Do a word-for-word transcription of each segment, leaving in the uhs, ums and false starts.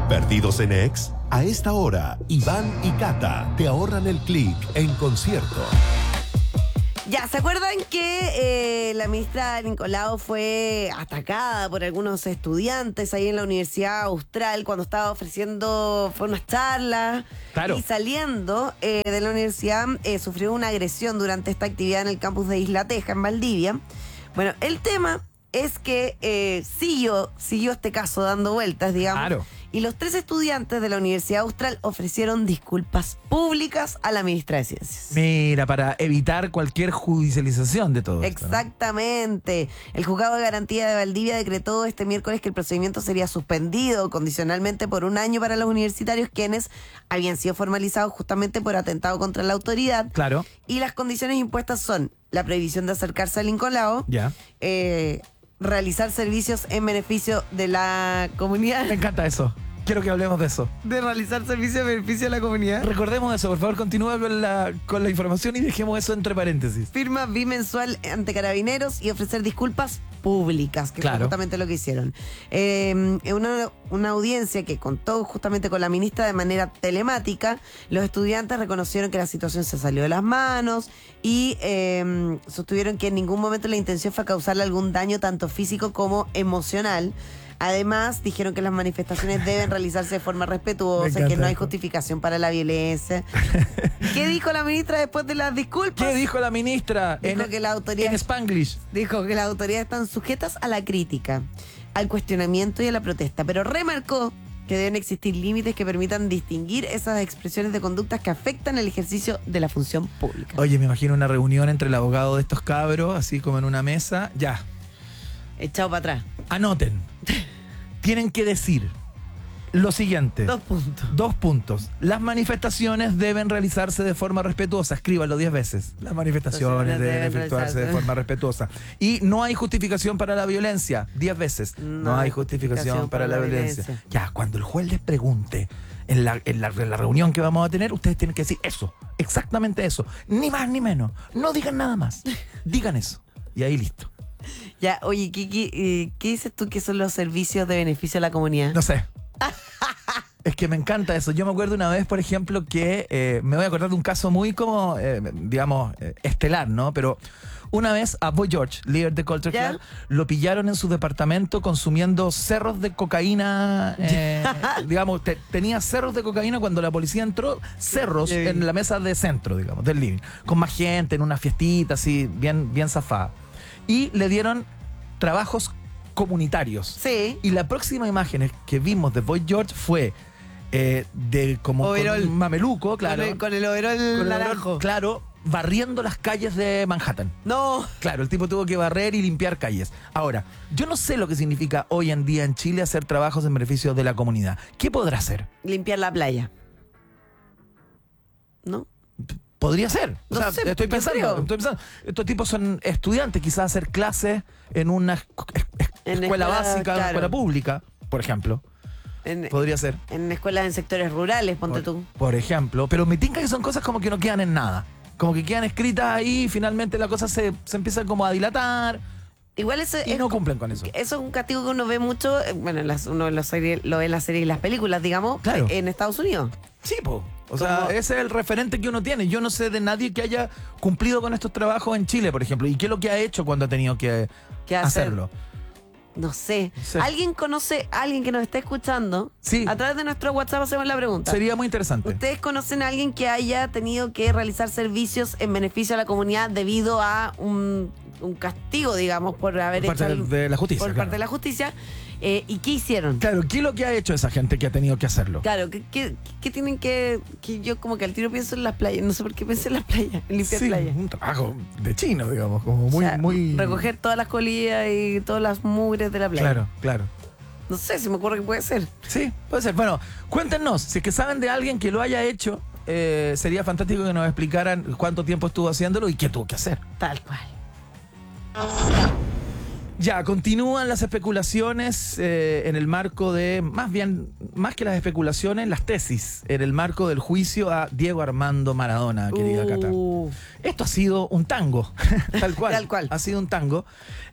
¿Perdidos en ex? A esta hora, Iván y Cata te ahorran el clic en concierto. Ya, ¿se acuerdan que eh, la ministra Nicolao fue atacada por algunos estudiantes ahí en la Universidad Austral cuando estaba ofreciendo, fue unas charlas? Claro. Y saliendo eh, de la universidad eh, sufrió una agresión durante esta actividad en el campus de Isla Teja, en Valdivia. Bueno, el tema es que eh, siguió, siguió este caso dando vueltas, digamos. Claro. Y los tres estudiantes de la Universidad Austral ofrecieron disculpas públicas a la ministra de Ciencias. Mira, para evitar cualquier judicialización de todo esto, ¿no? Exactamente. El juzgado de garantía de Valdivia decretó este miércoles que el procedimiento sería suspendido condicionalmente por un año para los universitarios quienes habían sido formalizados justamente por atentado contra la autoridad. Claro. Y las condiciones impuestas son la prohibición de acercarse al Nicolao, Ya. eh, realizar servicios en beneficio de la comunidad. Me encanta eso. Quiero que hablemos de eso. De realizar servicios en beneficio de la comunidad. Recordemos eso, por favor, continúa con la, con la información y dejemos eso entre paréntesis. Firma bimensual ante carabineros y ofrecer disculpas públicas, que Claro. fue justamente lo que hicieron. Eh, en una, una audiencia que contó justamente con la ministra de manera telemática, los estudiantes reconocieron que la situación se salió de las manos y eh, sostuvieron que en ningún momento la intención fue causarle algún daño tanto físico como emocional. Además, dijeron que las manifestaciones deben realizarse de forma respetuosa y que no hay justificación para la violencia. ¿Qué dijo la ministra después de las disculpas? ¿Qué dijo la ministra Dijo en, que la autoridad en Spanglish? Dijo que las autoridades están sujetas a la crítica, al cuestionamiento y a la protesta, pero remarcó que deben existir límites que permitan distinguir esas expresiones de conductas que afectan el ejercicio de la función pública. Oye, me imagino una reunión entre el abogado de estos cabros, así como en una mesa. Ya, Echado para atrás. anoten. Tienen que decir lo siguiente. Dos puntos. Dos puntos. Las manifestaciones deben realizarse de forma respetuosa. Escríbanlo diez veces. Las manifestaciones deben, deben efectuarse de realizarse. forma respetuosa. Y no hay justificación para la violencia. Diez veces. No, hay justificación para, la violencia. Ya, cuando el juez les pregunte en la, en, la, en la reunión que vamos a tener, ustedes tienen que decir eso. Exactamente eso. Ni más ni menos. No digan nada más. Digan eso. Y ahí listo. Ya, oye, Kiki, eh, ¿qué dices tú que son los servicios de beneficio a la comunidad? No sé. Es que me encanta eso. Yo me acuerdo una vez, por ejemplo, que eh, me voy a acordar de un caso muy como, eh, digamos, eh, estelar, ¿no? Pero una vez a Boy George, líder de Culture ¿Ya? Club, lo pillaron en su departamento consumiendo cerros de cocaína. Eh, digamos, te, tenía cerros de cocaína cuando la policía entró, cerros Sí. en la mesa de centro, digamos, del living, con más gente, en una fiestita así, bien, bien zafada. Y le dieron trabajos comunitarios. Sí. Y la próxima imagen que vimos de Boy George fue eh, de como con Overol. un mameluco, claro. Con el, con el overol con el naranjo. overol, claro, barriendo las calles de Manhattan. No. Claro, el tipo tuvo que barrer y limpiar calles. Ahora, yo no sé lo que significa hoy en día en Chile hacer trabajos en beneficio de la comunidad. ¿Qué podrá hacer? Limpiar la playa. ¿No? Podría ser. O No sea, sé, estoy, yo pensando, creo. estoy pensando. Estos tipos son estudiantes, quizás hacer clases en una esc- es- En escuela escuela, básica, claro. escuela pública, por ejemplo. En, Podría ser. en escuelas en sectores rurales, ponte Por, tú. por ejemplo. Pero me tinca que son cosas como que no quedan en nada. Como que quedan escritas ahí y finalmente la cosa se, se empieza como a dilatar Igual eso y es, no cumplen con eso. eso es un castigo que uno ve mucho, eh, bueno, en las, uno lo, serie, lo ve en las series y las películas, digamos, Claro. en Estados Unidos. Sí, po. O sea, Como- ese es el referente que uno tiene. Yo no sé de nadie que haya cumplido con estos trabajos en Chile, por ejemplo. ¿Y qué es lo que ha hecho cuando ha tenido que ¿Qué hacer? hacerlo? No sé. Sí. ¿Alguien conoce a alguien que nos esté escuchando? Sí. A través de nuestro WhatsApp hacemos la pregunta. Sería muy interesante. ¿Ustedes conocen a alguien que haya tenido que realizar servicios en beneficio a la comunidad debido a un, un castigo, digamos, por haber Por parte hecho algo- de la justicia, por claro. parte de la justicia? Eh, ¿Y qué hicieron? Claro, ¿qué es lo que ha hecho esa gente que ha tenido que hacerlo? Claro, ¿qué, qué, qué tienen que, que yo como que al tiro pienso en las playas? No sé por qué pensé en las playas, en limpiar Sí, playas. un trabajo de chino, digamos, como muy, O sea, muy... recoger todas las colillas y todas las mugres de la playa. Claro, claro. No sé, se me ocurre que puede ser. Sí, puede ser. Bueno, cuéntenos, si es que saben de alguien que lo haya hecho, eh, sería fantástico que nos explicaran cuánto tiempo estuvo haciéndolo y qué tuvo que hacer. Tal cual. Ya, continúan las especulaciones eh, en el marco de, más bien, más que las especulaciones, las tesis, en el marco del juicio a Diego Armando Maradona, querida Cata. Uh, Esto ha sido un tango, tal cual. Tal cual. Ha sido un tango.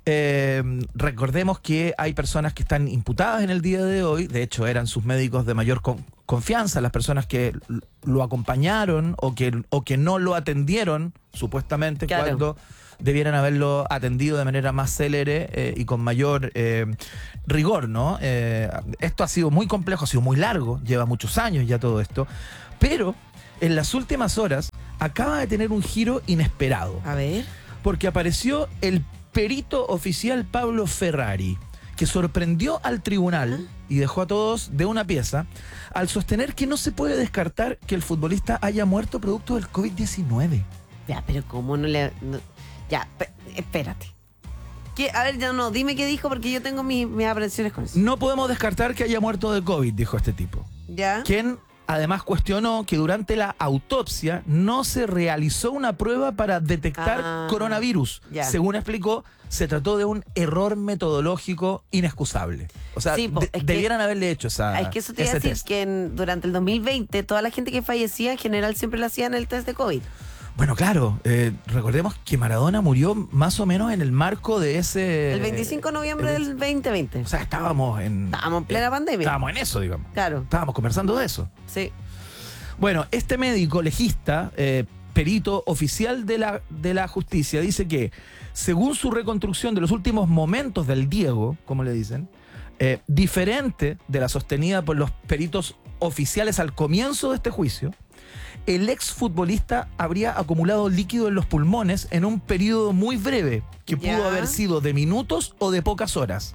Eh, recordemos que hay personas que están imputadas en el día de hoy, de hecho eran sus médicos de mayor con- confianza, las personas que lo acompañaron o que, o que no lo atendieron, supuestamente, Claro. cuando debieran haberlo atendido de manera más célere eh, y con mayor eh, rigor, ¿no? Eh, esto ha sido muy complejo, ha sido muy largo, lleva muchos años ya todo esto, pero en las últimas horas acaba de tener un giro inesperado, a ver. porque apareció el perito oficial Pablo Ferrari, que sorprendió al tribunal y dejó a todos de una pieza al sostener que no se puede descartar que el futbolista haya muerto producto del COVID diecinueve. Ya, pero ¿cómo no le...? no- ya, pe- espérate. ¿Qué? A ver, ya no, dime qué dijo porque yo tengo mis, mis aprensiones con eso. No podemos descartar que haya muerto de COVID, dijo este tipo. ¿Ya? Quien además cuestionó que durante la autopsia no se realizó una prueba para detectar Ah, coronavirus. ya. Según explicó, se trató de un error metodológico inexcusable. O sea, Sí, po, de- es que- debieran haberle hecho esa, Ah, es que eso te iba a ese decir test. que en- durante el dos mil veinte toda la gente que fallecía en general siempre le hacían el test de COVID. Bueno, claro, eh, recordemos que Maradona murió más o menos en el marco de ese... El veinticinco de noviembre el del veinte veinte. O sea, estábamos en... Estábamos en plena eh, pandemia. Estábamos en eso, digamos. Claro, Estábamos conversando de eso. sí. Bueno, este médico legista, eh, perito oficial de la, de la justicia, dice que, según su reconstrucción de los últimos momentos del Diego, como le dicen, eh, diferente de la sostenida por los peritos oficiales al comienzo de este juicio, el exfutbolista habría acumulado líquido en los pulmones en un periodo muy breve, que Ya. pudo haber sido de minutos o de pocas horas,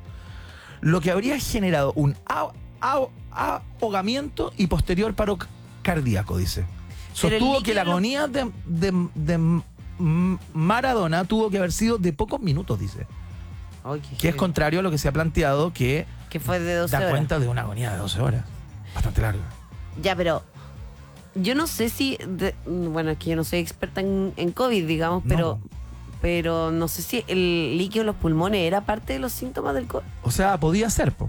lo que habría generado un ah- ah- ahogamiento y posterior paro c- cardíaco, dice. Pero el Sostuvo que la líquido- agonía de, de- de M- Maradona tuvo que haber sido de pocos minutos, dice. Ay, qué Que es heavy. contrario a lo que se ha planteado, que Que fue de doce da horas. cuenta de una agonía de doce horas. Bastante larga. Ya, pero yo no sé si, de- bueno, es que yo no soy experta en, en COVID, digamos, No. pero pero no sé si el líquido en los pulmones era parte de los síntomas del COVID. O sea, podía ser, po.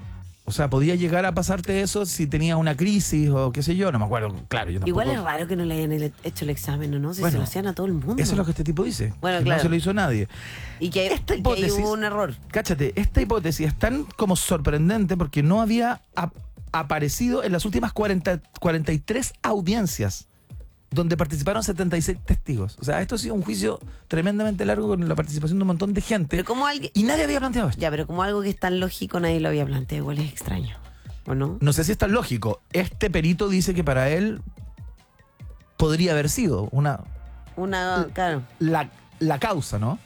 O sea, podía llegar a pasarte eso si tenías una crisis o qué sé yo, no me acuerdo. Claro, yo tampoco. Igual es raro que no le hayan ele- hecho el examen, ¿o no? Si se Bueno, lo hacían a todo el mundo. Eso es lo que este tipo dice. Bueno, que claro. No se lo hizo nadie. Y que, esta y que ahí hipótesis- hubo un error. Cáchate, esta hipótesis es tan como sorprendente porque no había ap- aparecido en las últimas cuarenta, cuarenta y tres audiencias donde participaron setenta y seis testigos. O sea, esto ha sido un juicio tremendamente largo con la participación de un montón de gente. Pero como alguien... Y nadie había planteado esto. Ya, pero como algo que es tan lógico nadie lo había planteado, igual es extraño. ¿O no? No sé si es tan lógico. Este perito dice que para él podría haber sido una Una, claro. la, la causa, ¿no?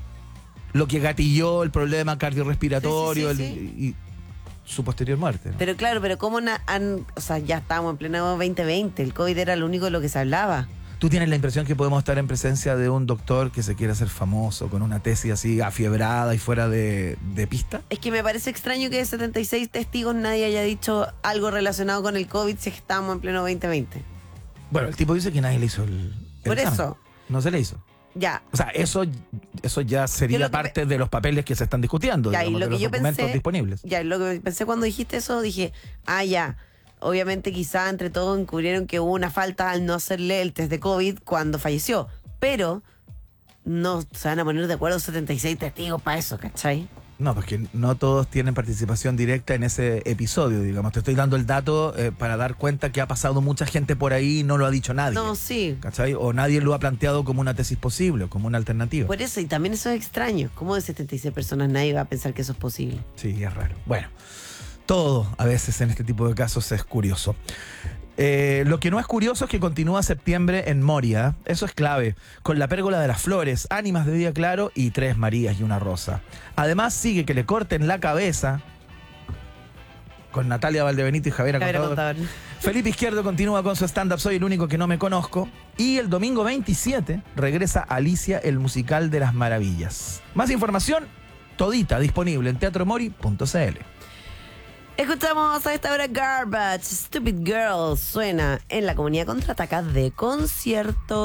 Lo que gatilló el problema cardiorrespiratorio Sí, sí, sí, el- y, y su posterior muerte, ¿no? Pero claro, pero cómo na- han, o sea, ya estábamos en pleno veinte veinte, el COVID era lo único de lo que se hablaba. ¿Tú tienes la impresión que podemos estar en presencia de un doctor que se quiere hacer famoso con una tesis así afiebrada y fuera de, de pista? Es que me parece extraño que de setenta y seis testigos nadie haya dicho algo relacionado con el COVID si es que estábamos en pleno veinte veinte. Bueno, el tipo dice que nadie le hizo el, el Por examen. eso. No se le hizo. Ya. O sea, eso, eso ya Yo sería lo que parte de los papeles que se están discutiendo, Ya, y digamos, lo de que los yo documentos pensé, disponibles. ya, lo que pensé cuando dijiste eso, dije, ah, ya, obviamente quizá entre todos encubrieron que hubo una falta al no hacerle el test de COVID cuando falleció, pero no se van a poner de acuerdo setenta y seis testigos para eso, ¿cachai? No, porque no todos tienen participación directa en ese episodio, digamos. Te estoy dando el dato eh, para dar cuenta que ha pasado mucha gente por ahí y no lo ha dicho nadie. No, sí. ¿Cachai? O nadie lo ha planteado como una tesis posible o como una alternativa. Por eso, y también eso es extraño. ¿Cómo de setenta y seis personas nadie va a pensar que eso es posible? Sí, es raro. Bueno, todo a veces en este tipo de casos es curioso. Eh, lo que no es curioso es que continúa septiembre en Moria. Eso es clave. Con la pérgola de las flores, ánimas de día claro y tres Marías y una rosa. Además sigue que le corten la cabeza con Natalia Valdebenito y Javier Javier Contador. Contador. Felipe Izquierdo continúa con su stand-up Soy el único que no me conozco. Y el domingo veintisiete regresa Alicia, el musical de las maravillas. Más información, todita disponible en teatro mori punto c l. Escuchamos a esta hora Garbage, Stupid Girl, suena en la comunidad contraataca de concierto.